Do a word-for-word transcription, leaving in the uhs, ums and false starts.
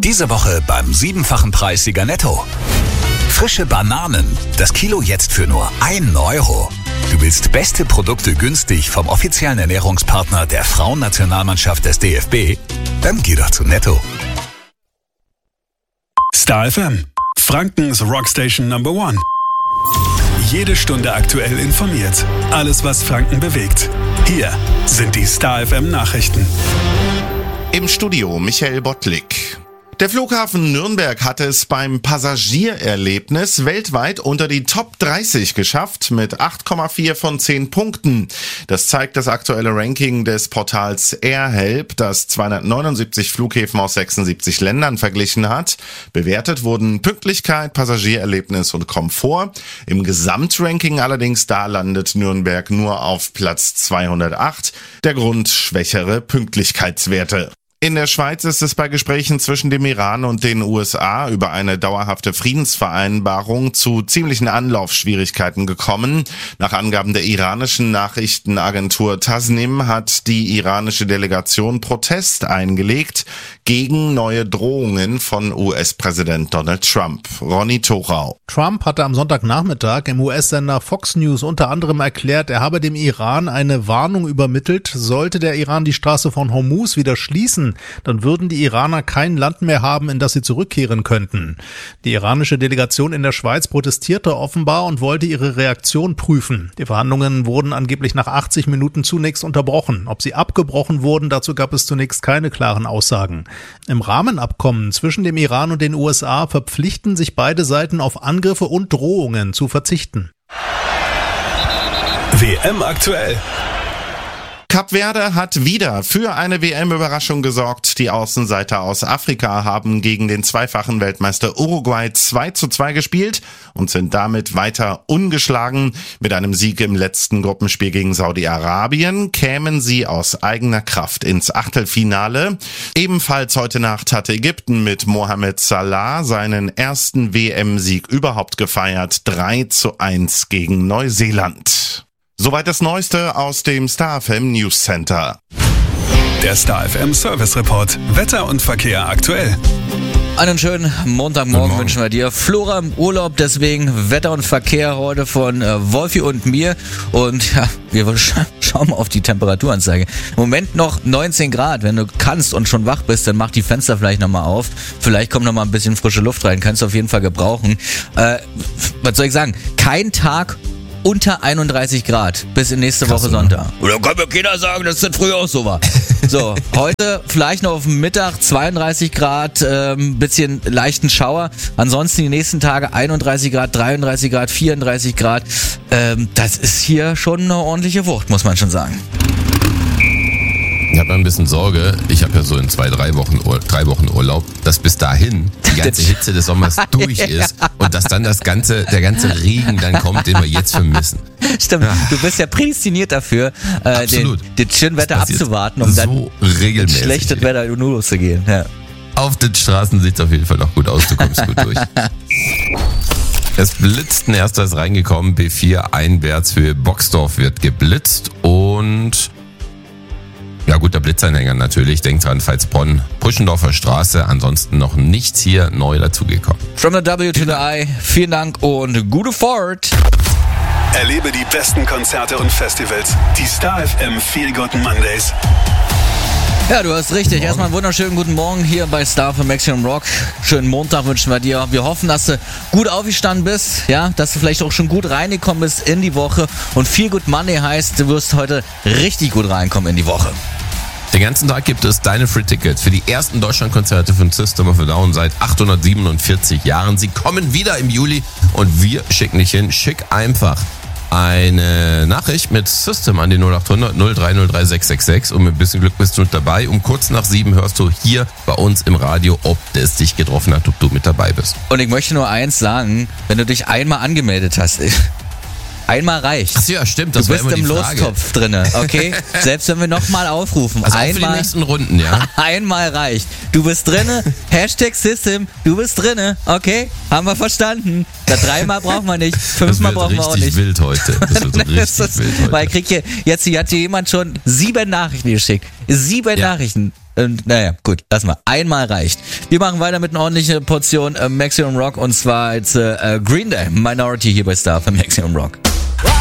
Diese Woche beim siebenfachen Preissieger Netto. Frische Bananen. Das Kilo jetzt für nur ein Euro. Du willst beste Produkte günstig vom offiziellen Ernährungspartner der Frauennationalmannschaft des D F B? Dann geh doch zu Netto. Star F M, Frankens Rockstation Number One. Jede Stunde aktuell informiert. Alles, was Franken bewegt. Hier sind die Star F M Nachrichten. Im Studio Michael Bottlik. Der Flughafen Nürnberg hat es beim Passagiererlebnis weltweit unter die Top dreißig geschafft mit acht Komma vier von zehn Punkten. Das zeigt das aktuelle Ranking des Portals AirHelp, das zweihundertneunundsiebzig Flughäfen aus sechsundsiebzig Ländern verglichen hat. Bewertet wurden Pünktlichkeit, Passagiererlebnis und Komfort. Im Gesamtranking allerdings, da landet Nürnberg nur auf Platz zweihundertacht. Der Grund: schwächere Pünktlichkeitswerte. In der Schweiz ist es bei Gesprächen zwischen dem Iran und den U S A über eine dauerhafte Friedensvereinbarung zu ziemlichen Anlaufschwierigkeiten gekommen. Nach Angaben der iranischen Nachrichtenagentur Tasnim hat die iranische Delegation Protest eingelegt gegen neue Drohungen von U S-Präsident Donald Trump. Ronny Thorau. Trump hatte am Sonntagnachmittag im U S-Sender Fox News unter anderem erklärt, er habe dem Iran eine Warnung übermittelt, sollte der Iran die Straße von Hormuz wieder schließen, dann würden die Iraner kein Land mehr haben, in das sie zurückkehren könnten. Die iranische Delegation in der Schweiz protestierte offenbar und wollte ihre Reaktion prüfen. Die Verhandlungen wurden angeblich nach achtzig Minuten zunächst unterbrochen. Ob sie abgebrochen wurden, dazu gab es zunächst keine klaren Aussagen. Im Rahmenabkommen zwischen dem Iran und den U S A verpflichten sich beide Seiten auf Angriffe und Drohungen zu verzichten. W M aktuell. Kap Verde hat wieder für eine W M-Überraschung gesorgt. Die Außenseiter aus Afrika haben gegen den zweifachen Weltmeister Uruguay zwei zu zwei gespielt und sind damit weiter ungeschlagen. Mit einem Sieg im letzten Gruppenspiel gegen Saudi-Arabien kämen sie aus eigener Kraft ins Achtelfinale. Ebenfalls heute Nacht hatte Ägypten mit Mohamed Salah seinen ersten W M-Sieg überhaupt gefeiert. drei zu eins gegen Neuseeland. Soweit das Neueste aus dem Star F M News Center. Der Star F M Service Report. Wetter und Verkehr aktuell. Einen schönen Montagmorgen wünschen wir dir. Flora im Urlaub, deswegen Wetter und Verkehr heute von äh, Wolfi und mir. Und ja, wir scha- schauen mal auf die Temperaturanzeige. Im Moment noch neunzehn Grad. Wenn du kannst und schon wach bist, dann mach die Fenster vielleicht nochmal auf. Vielleicht kommt nochmal ein bisschen frische Luft rein. Kannst du auf jeden Fall gebrauchen. Äh, was soll ich sagen? Kein Tag unter einunddreißig Grad bis in nächste Krass, Woche Sonntag. Oder kann mir keiner sagen, dass das früher auch so war. So, heute vielleicht noch auf dem Mittag zweiunddreißig Grad, ähm, bisschen leichten Schauer. Ansonsten die nächsten Tage einunddreißig Grad, dreiunddreißig Grad, vierunddreißig Grad. Ähm, das ist hier schon eine ordentliche Wucht, muss man schon sagen. Ich habe ein bisschen Sorge, ich habe ja so in zwei, drei Wochen, Ur- drei Wochen Urlaub, dass bis dahin die ganze Hitze des Sommers durch ist und dass dann das ganze, der ganze Regen dann kommt, den wir jetzt vermissen. Stimmt, ja. Du bist ja prädestiniert dafür, äh, den, den schönen Wetter abzuwarten, um dann so regelmäßig schlechtes Wetter nur loszugehen. Ja. Auf den Straßen sieht es auf jeden Fall noch gut aus, du kommst gut durch. Es blitzt ein erster ist reingekommen, B vier einwärts für Boxdorf wird geblitzt und ja gut, der Blitzanhänger natürlich. Denkt dran, Veitsbronn, Puschendorfer Straße. Ansonsten noch nichts hier neu dazugekommen. From the W to the I. Vielen Dank und gute Fahrt. Erlebe die besten Konzerte und Festivals. Die Star F M Feel Good Mondays. Ja, du hast richtig. Erstmal einen wunderschönen guten Morgen hier bei Star F M Maximum Rock. Schönen Montag wünschen wir dir. Wir hoffen, dass du gut aufgestanden bist, ja, dass du vielleicht auch schon gut reingekommen bist in die Woche. Und Feel Good Monday heißt, du wirst heute richtig gut reinkommen in die Woche. Den ganzen Tag gibt es deine Free Tickets für die ersten Deutschlandkonzerte von System of a Down seit achthundertsiebenundvierzig Jahren. Sie kommen wieder im Juli und wir schicken dich hin. Schick einfach eine Nachricht mit System an die null acht hundert null drei null drei sechs sechs sechs und mit ein bisschen Glück bist du mit dabei. Um kurz nach sieben hörst du hier bei uns im Radio, ob es dich getroffen hat, ob du mit dabei bist. Und ich möchte nur eins sagen, wenn du dich einmal angemeldet hast, einmal reicht. Ach ja, stimmt. Das du bist war immer im die Frage. Lostopf drinne, okay? Selbst wenn wir nochmal aufrufen. Also einmal, auch für die nächsten Runden, ja? Einmal reicht. Du bist drinne, Hashtag System, du bist drinne, okay? Haben wir verstanden. Das dreimal brauchen wir nicht, fünfmal brauchen wir auch nicht. Das wird richtig wild heute. Das wird richtig das ist, wild heute. Weil krieg hier, jetzt hier hat hier jemand schon sieben Nachrichten geschickt. Sieben ja. Nachrichten. Und, naja, gut, lass mal. Einmal reicht. Wir machen weiter mit einer ordentlichen Portion äh, Maximum Rock und zwar jetzt äh, Green Day, Minority hier bei Star für Maximum Rock.